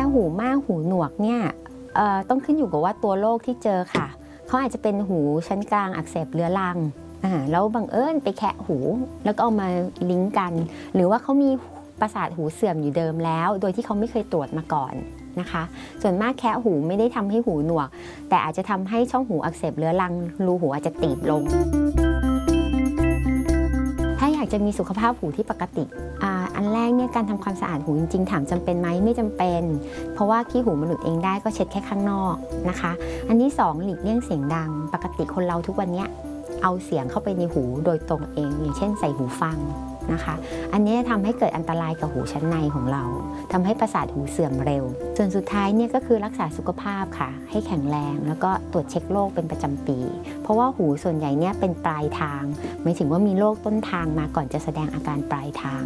หูมากหูหนวกเนี่ยต้องขึ้นอยู่กับว่าตัวโรคที่เจอค่ะเขาอาจจะเป็นหูชั้นกลางอักเสบเรื้อรังแล้วบังเอิญไปแคะหูแล้วก็เอามาลิงก์กันหรือว่าเขามีประสาทหูเสื่อมอยู่เดิมแล้วโดยที่เขาไม่เคยตรวจมาก่อนนะคะส่วนมากแคะหูไม่ได้ทำให้หูหนวกแต่อาจจะทำให้ช่องหูอักเสบเรื้อรังรูหูอาจจะตีบลงถ้าอยากจะมีสุขภาพหูที่ปกติอันแรกเนี่ยการทำความสะอาดหูจริงๆถามจำเป็นไหมไม่จำเป็นเพราะว่าขี้หูมันหลุดเองได้ก็เช็ดแค่ข้างนอกนะคะอันที่2หลีกเลี่ยงเสียงดังปกติคนเราทุกวันนี้เอาเสียงเข้าไปในหูโดยตรงเองอย่างเช่นใส่หูฟังนะคะอันนี้ทำให้เกิดอันตรายกับหูชั้นในของเราทำให้ประสาทหูเสื่อมเร็วส่วนสุดท้ายเนี่ยก็คือรักษาสุขภาพค่ะให้แข็งแรงแล้วก็ตรวจเช็คโรคเป็นประจำปีเพราะว่าหูส่วนใหญ่เนี่ยเป็นปลายทางหมายถึงว่ามีโรคต้นทางมาก่อนจะแสดงอาการปลายทาง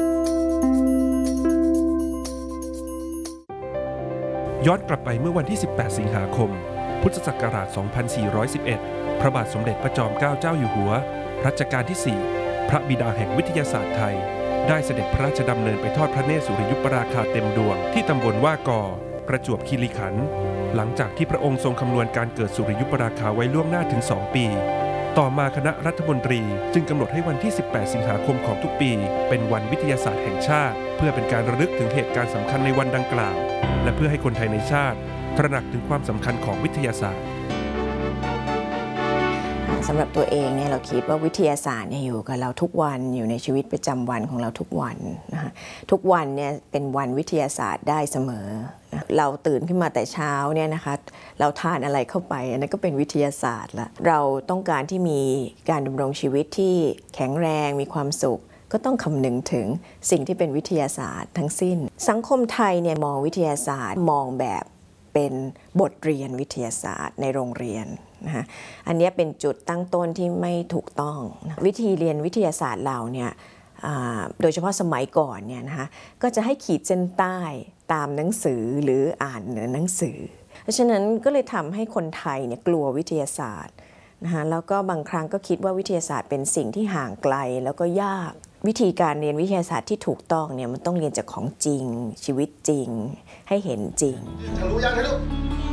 ย้อนกลับไปเมื่อวันที่ 18 สิงหาคม พุทธศักราช 2411 พระบาทสมเด็จพระจอมเกล้าเจ้าอยู่หัวรัชกาลที่ 4 พระบิดาแห่งวิทยาศาสตร์ไทยได้เสด็จพระราชดำเนินไปทอดพระเนตรสุริยุปราคาเต็มดวงที่ตำบลว่ากอประจวบคีรีขันธ์หลังจากที่พระองค์ทรงคำนวณการเกิดสุริยุปราคาไว้ล่วงหน้าถึง 2 ปี ต่อมาคณะรัฐมนตรีจึงกำหนดให้วันที่ 18 สิงหาคมของทุกปีเป็นวันวิทยาศาสตร์แห่งชาติเพื่อเป็นการระลึกถึงเหตุการณ์สำคัญในวันดังกล่าวและเพื่อให้คนไทยในชาติตระหนักถึงความสำคัญของวิทยาศาสตร์สำหรับตัวเองเนี่ยเราคิดว่าวิทยาศาสตร์เนี่ยอยู่กับเราทุกวันอยู่ในชีวิตประจำวันของเราทุกวันนะคะทุกวันเนี่ยเป็นวันวิทยาศาสตร์ได้เสมอนะเราตื่นขึ้นมาแต่เช้าเนี่ยนะคะเราทานอะไรเข้าไปอันนั้นก็เป็นวิทยาศาสตร์ละเราต้องการที่มีการดำรงชีวิตที่แข็งแรงมีความสุขก็ต้องคำนึงถึงสิ่งที่เป็นวิทยาศาสตร์ทั้งสิ้นสังคมไทยเนี่ยมองวิทยาศาสตร์มองแบบเป็นบทเรียนวิทยาศาสตร์ในโรงเรียนนะคะอันนี้เป็นจุดตั้งต้นที่ไม่ถูกต้องวิธีเรียนวิทยาศาสตร์เราเนี่ยโดยเฉพาะสมัยก่อนเนี่ยนะคะก็จะให้ขีดเส้นใต้ตามหนังสือหรืออ่านหนังสือเพราะฉะนั้นก็เลยทำให้คนไทยเนี่ยกลัววิทยาศาสตร์นะคะแล้วก็บางครั้งก็คิดว่าวิทยาศาสตร์เป็นสิ่งที่ห่างไกลแล้วก็ยากวิธีการเรียนวิทยาศาสตร์ที่ถูกต้องเนี่ยมันต้องเรียนจากของจริงชีวิตจริงให้เห็นจริงทะลุยังทะลุ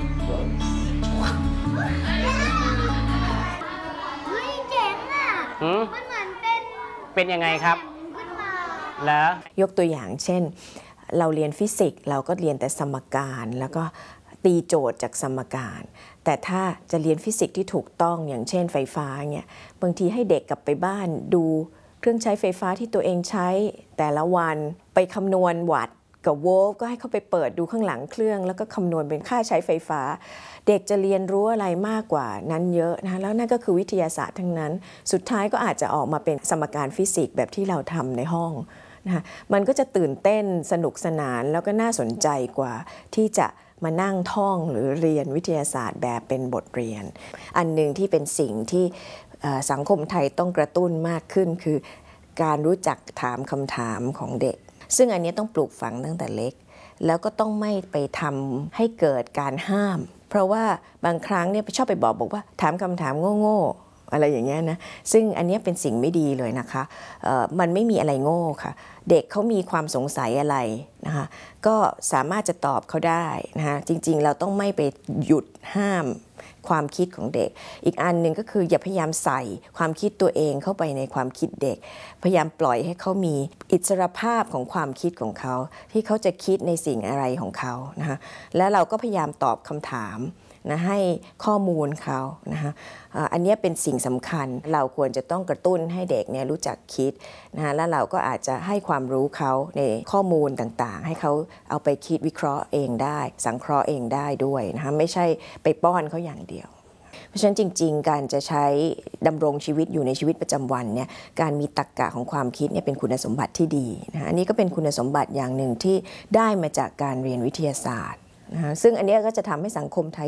เฮ้ยเจ๋งอ่ะมันเหมือนเป็นยังไงครับแล้วยกตัวอย่างเช่นเราเรียนฟิสิกส์เราก็เรียนแต่สมการแล้วก็ตีโจทย์จากสมการแต่ถ้าจะเรียนฟิสิกส์ที่ถูกต้องอย่างเช่นไฟฟ้าเนี่ยบางทีให้เด็กกลับไปบ้านดูเครื่องใช้ไฟฟ้าที่ตัวเองใช้แต่ละวันไปคำนวณวัตต์กับโวลต์ก็ให้เขาไปเปิดดูข้างหลังเครื่องแล้วก็คำนวณเป็นค่าใช้ไฟฟ้าเด็กจะเรียนรู้อะไรมากกว่านั้นเยอะนะแล้วนั่นก็คือวิทยาศาสตร์ทั้งนั้นสุดท้ายก็อาจจะออกมาเป็นสมการฟิสิกส์แบบที่เราทำในห้องนะคะมันก็จะตื่นเต้นสนุกสนานแล้วก็น่าสนใจกว่าที่จะมานั่งท่องหรือเรียนวิทยาศาสตร์แบบเป็นบทเรียนอันหนึ่งที่เป็นสิ่งที่สังคมไทยต้องกระตุ้นมากขึ้นคือการรู้จักถามคำถามของเด็กซึ่งอันนี้ต้องปลูกฝังตั้งแต่เล็กแล้วก็ต้องไม่ไปทำให้เกิดการห้ามเพราะว่าบางครั้งเนี่ยชอบไปบอกว่าถามคำถามโง่ๆอะไรอย่างเงี้ยนะซึ่งอันนี้เป็นสิ่งไม่ดีเลยนะคะมันไม่มีอะไรโง่ค่ะเด็กเขามีความสงสัยอะไรนะคะก็สามารถจะตอบเขาได้นะคะจริงๆเราต้องไม่ไปหยุดห้ามความคิดของเด็กอีกอันหนึ่งก็คืออย่าพยายามใส่ความคิดตัวเองเข้าไปในความคิดเด็กพยายามปล่อยให้เขามีอิสรภาพของความคิดของเขาที่เขาจะคิดในสิ่งอะไรของเขานะคะแล้วเราก็พยายามตอบคำถามนะให้ข้อมูลเขานะคะอันนี้เป็นสิ่งสำคัญเราควรจะต้องกระตุ้นให้เด็กเนี่ยรู้จักคิดนะคะแล้วเราก็อาจจะให้ความรู้เขาในข้อมูลต่างๆให้เขาเอาไปคิดวิเคราะห์เองได้สังเคราะห์เองได้ด้วยนะคะไม่ใช่ไปป้อนเขาอย่างเดียวเพราะฉะนั้นจริงๆการจะใช้ดำรงชีวิตอยู่ในชีวิตประจำวันเนี่ยการมีตรรกะของความคิดเนี่ยเป็นคุณสมบัติที่ดีนะคะอันนี้ก็เป็นคุณสมบัติอย่างหนึ่งที่ได้มาจากการเรียนวิทยาศาสตร์นะคะซึ่งอันนี้ก็จะทำให้สังคมไทย